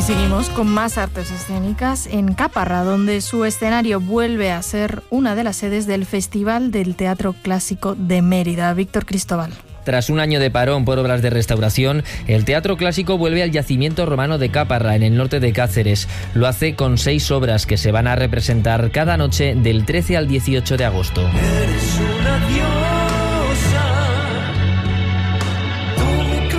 Y seguimos con más artes escénicas en Caparra, donde su escenario vuelve a ser una de las sedes del Festival del Teatro Clásico de Mérida. Víctor Cristóbal. Tras un año de parón por obras de restauración, el Teatro Clásico vuelve al yacimiento romano de Caparra, en el norte de Cáceres. Lo hace con 6 obras que se van a representar cada noche del 13 al 18 de agosto. Eres una diosa, tú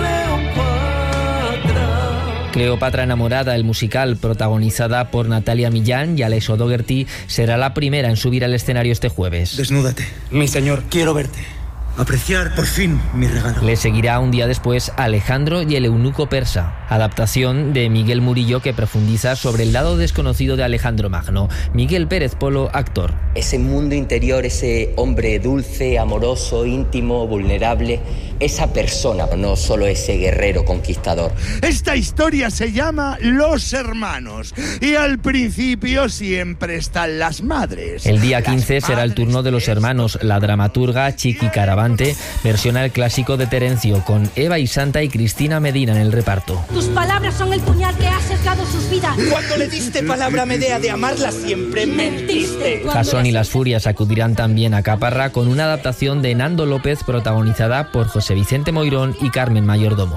Cleopatra enamorada, el musical, protagonizada por Natalia Millán y Alex O'Doherty, será la primera en subir al escenario este jueves. Desnúdate, mi señor, quiero verte. Apreciar por fin mi regalo. Le seguirá un día después Alejandro y el eunuco persa, adaptación de Miguel Murillo que profundiza sobre el lado desconocido de Alejandro Magno. Miguel Pérez Polo, actor. Ese mundo interior, ese hombre dulce, amoroso, íntimo, vulnerable, esa persona, no solo ese guerrero conquistador. Esta historia se llama Los Hermanos y al principio siempre están las madres. El día 15 será el turno de Los Hermanos. La dramaturga Chiqui Caravante versiona el clásico de Terencio con Eva y Santa y Cristina Medina en el reparto. Tus palabras son el puñal que ha sesgado sus vidas. Cuando le diste palabra a Medea de amarla siempre, mentiste. Jasón y las Furias acudirán también a Caparra con una adaptación de Nando López protagonizada por José Vicente Moirón y Carmen Mayordomo.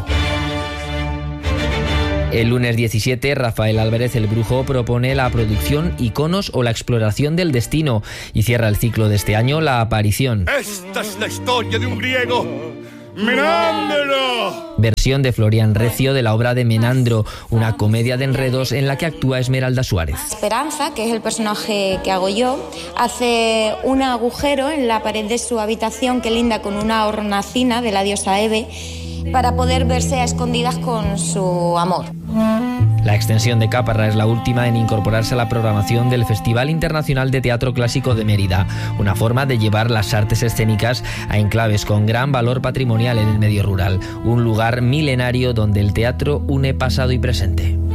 El lunes 17, Rafael Álvarez el Brujo propone la producción Iconos o la exploración del destino y cierra el ciclo de este año La Aparición. Esta es la historia de un griego, Menandro. Versión de Florian Recio de la obra de Menandro, una comedia de enredos en la que actúa Esmeralda Suárez. Esperanza, que es el personaje que hago yo, hace un agujero en la pared de su habitación que linda con una hornacina de la diosa Hebe para poder verse a escondidas con su amor. La extensión de Caparra es la última en incorporarse a la programación del Festival Internacional de Teatro Clásico de Mérida, una forma de llevar las artes escénicas a enclaves con gran valor patrimonial en el medio rural, un lugar milenario donde el teatro une pasado y presente.